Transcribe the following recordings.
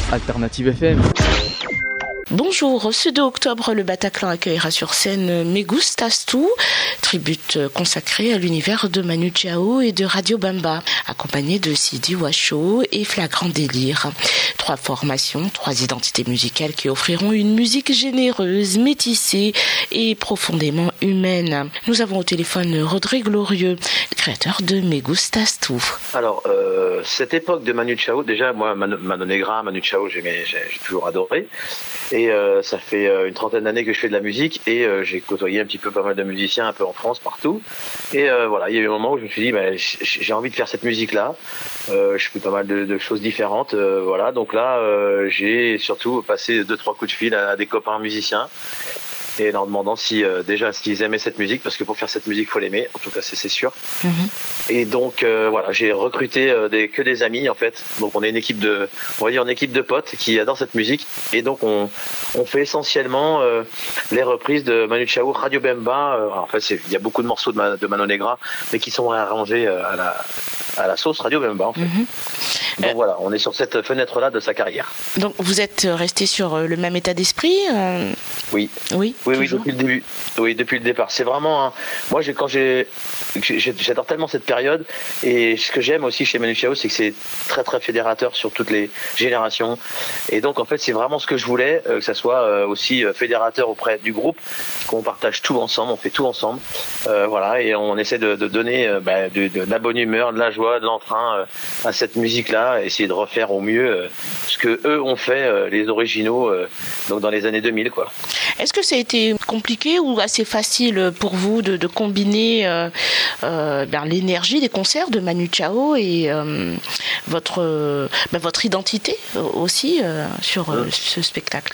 Alternative FM. Bonjour, ce 2 octobre, le Bataclan accueillera sur scène Me Gustas Tu, tribute consacrée à l'univers de Manu Chao et de Radio Bemba, accompagné de Sidi Washo et Flagrant Délire. 3 formations, 3 identités musicales qui offriront une musique généreuse, métissée et profondément humaine. Nous avons au téléphone Rodrigue Glorieux, créateur de Me Gustas Tu. Alors, cette époque de Manu Chao, déjà, moi, Mano Negra, Manu Chao, j'ai toujours adoré. Et ça fait une trentaine d'années que je fais de la musique et j'ai côtoyé un petit peu pas mal de musiciens un peu en France, partout. Et voilà, il y a eu un moment où je me suis dit, j'ai envie de faire cette musique-là. Je fais pas mal de choses différentes. Voilà, donc là, j'ai surtout passé 2-3 coups de fil à des copains musiciens. Et leur demandant déjà s'ils aimaient cette musique, parce que pour faire cette musique, il faut l'aimer, en tout cas c'est sûr. Mm-hmm. Et donc voilà, j'ai recruté que des amis en fait. Donc on est une équipe de potes qui adorent cette musique. Et donc on fait essentiellement les reprises de Manu Chao, Radio Bemba. En fait, il y a beaucoup de morceaux de Mano Negra, mais qui sont réarrangés à la sauce Radio Bemba en fait. Mm-hmm. Donc voilà, on est sur cette fenêtre-là de sa carrière. Donc vous êtes resté sur le même état d'esprit Oui. Oui, depuis le début. Oui, depuis le départ. C'est vraiment moi, j'adore tellement cette période. Et ce que j'aime aussi chez Manu Chao, c'est que c'est très très fédérateur sur toutes les générations. Et donc en fait, c'est vraiment ce que je voulais, que ça soit aussi fédérateur auprès du groupe, qu'on partage tout ensemble, on fait tout ensemble. Voilà, et on essaie de donner de la bonne humeur, de la joie, de l'entrain à cette musique-là, essayer de refaire au mieux ce que eux ont fait, les originaux, donc dans les années 2000, quoi. Est-ce que ça a été compliqué ou assez facile pour vous de combiner l'énergie des concerts de Manu Chao et votre identité aussi sur ce spectacle?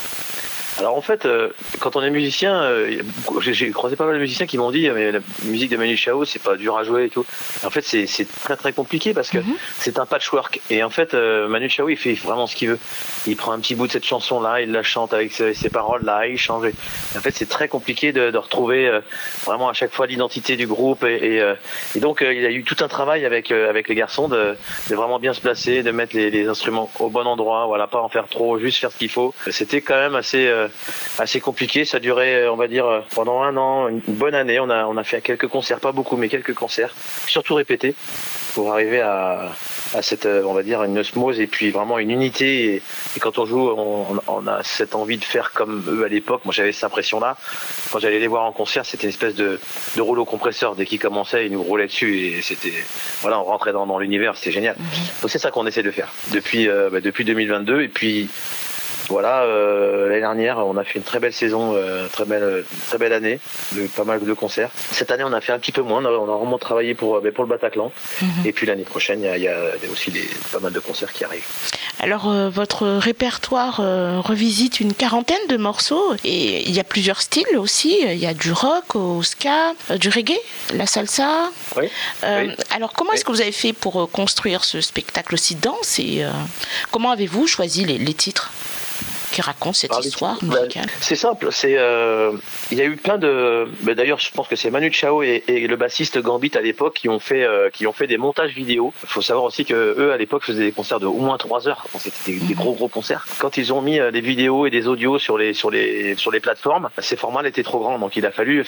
Alors en fait, quand on est musicien, j'ai croisé pas mal de musiciens qui m'ont dit mais la musique de Manu Chao, c'est pas dur à jouer et tout. En fait, c'est très très compliqué parce que c'est un patchwork. Et en fait, Manu Chao, il fait vraiment ce qu'il veut. Il prend un petit bout de cette chanson-là, il la chante avec ses paroles-là, il change. Et en fait, c'est très compliqué de retrouver vraiment à chaque fois l'identité du groupe. Et donc, il y a eu tout un travail avec les garçons de vraiment bien se placer, de mettre les instruments au bon endroit, voilà, pas en faire trop, juste faire ce qu'il faut. C'était quand même assez compliqué. Ça durait, on va dire, pendant 1 an, une bonne année. On a fait quelques concerts, pas beaucoup, mais quelques concerts, surtout répétés, pour arriver à cette, on va dire, une osmose et puis vraiment une unité. Et quand on joue, on a cette envie de faire comme eux à l'époque. Moi, j'avais cette impression-là. Quand j'allais les voir en concert, c'était une espèce de rouleau compresseur. Dès qu'ils commençaient, ils nous roulaient dessus et c'était, voilà, on rentrait dans l'univers. C'était génial. Donc c'est ça qu'on essaie de faire depuis 2022. Et puis voilà, l'année dernière, on a fait une très belle saison, très belle année, pas mal de concerts. Cette année, on a fait un petit peu moins. On a vraiment travaillé pour le Bataclan. Et puis l'année prochaine, il y a aussi pas mal de concerts qui arrivent. Alors, votre répertoire revisite une quarantaine de morceaux et il y a plusieurs styles aussi. Il y a du rock au ska, du reggae, la salsa. Oui. Alors, comment est-ce que vous avez fait pour construire ce spectacle aussi dense et comment avez-vous choisi les titres qui raconte cette histoire musicale? C'est simple, il y a eu plein de... d'ailleurs, je pense que c'est Manu Chao et le bassiste Gambit à l'époque qui ont fait des montages vidéo. Il faut savoir aussi que eux à l'époque faisaient des concerts de au moins 3 heures. C'était des gros concerts. Quand ils ont mis des vidéos et des audios sur les plateformes, ces formats étaient trop grands. Donc il a fallu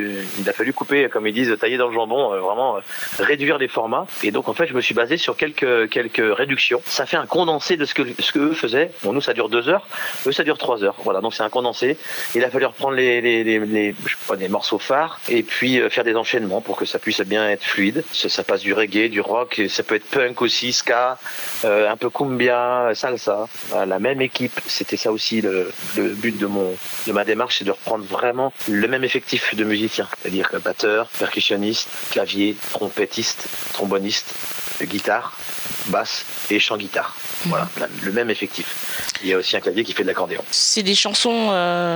couper, comme ils disent, tailler dans le jambon, vraiment réduire les formats. Et donc en fait, je me suis basé sur quelques réductions. Ça fait un condensé de ce que eux faisaient. Bon, nous ça dure 2 heures. Eux, ça dure 3 heures. Voilà, donc c'est un condensé. Il a fallu reprendre les morceaux phares et puis faire des enchaînements pour que ça puisse bien être fluide. Ça passe du reggae, du rock, ça peut être punk aussi, ska, un peu cumbia, salsa. Voilà, la même équipe, c'était ça aussi le but de ma démarche, c'est de reprendre vraiment le même effectif de musiciens, c'est-à-dire batteur, percussionniste, clavier, trompettiste, tromboniste, guitare, basse et chant guitare. Voilà, le même effectif. Il y a aussi un clavier qui fait de l'accordéon. C'est des chansons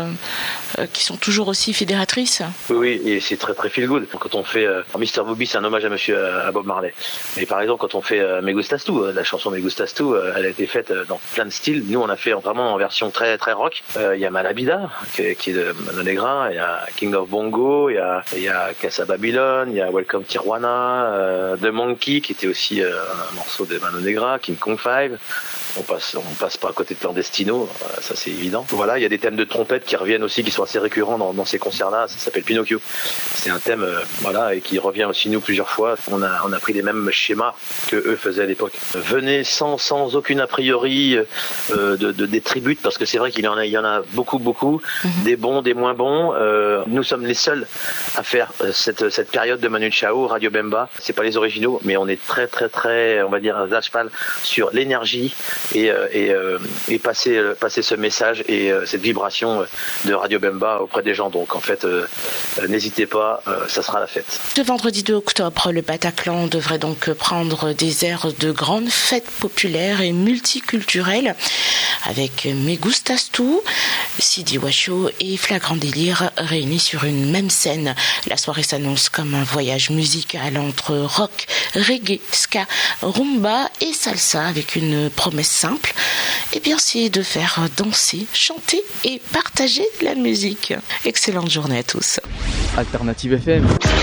qui sont toujours aussi fédératrices. Oui, et c'est très très feel good. Quand on fait Mr. Bobby, c'est un hommage à Bob Marley. Mais par exemple, quand on fait Me Gustas Tu, la chanson Me Gustas Tu, elle a été faite dans plein de styles. Nous, on a fait vraiment en version très très rock. Il y a Malabida, qui est de Mano Negra, il y a King of Bongo, il y a Casa Babylon, il y a Welcome Tijuana, The Monkey, qui était aussi un morceau de Mano Negra, King Kong 5. on passe pas à côté de Clandestino, ça c'est évident. Voilà, il y a des thèmes de trompette qui reviennent aussi, qui sont assez récurrents dans ces concerts-là. Ça s'appelle Pinocchio. C'est un thème, voilà, et qui revient aussi nous plusieurs fois. On a pris les mêmes schémas que eux faisaient à l'époque. Venez sans aucune a priori des tributes, parce que c'est vrai qu'il y en a beaucoup, des bons, des moins bons. Nous sommes les seuls à faire cette période de Manu Chao, Radio Bemba. C'est pas les originaux, mais on est très, on va dire, à cheval sur l'énergie et passer ce message et cette vibration de Radio Bemba auprès des gens. Donc en fait, n'hésitez pas, ça sera la fête. Ce vendredi 2 octobre, le Bataclan devrait donc prendre des airs de grandes fêtes populaires et multiculturelles avec Me Gustas Tu, Sidi Washo et Flagrant Délire réunis sur une même scène. La soirée s'annonce comme un voyage musical entre rock, reggae, ska, rumba et salsa avec une promesse simple. Eh bien, c'est de faire danser, chanter et partager la musique. Excellente journée à tous. Alternative FM.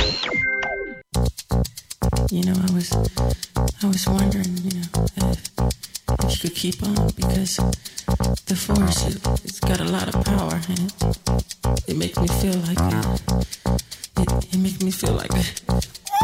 You know, I was wondering, if you could keep on, because the force, it's got a lot of power, and it makes me feel like